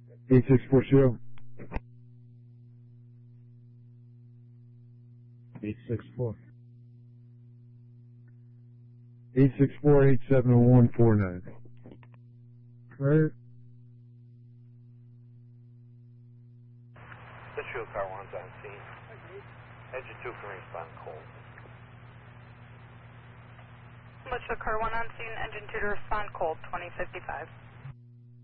864 show. 864. 864-871-49. Right. The shield car 1's on scene. Engine 2 can respond cold. Let's show car 1 on scene, engine 2 to respond cold, 2055.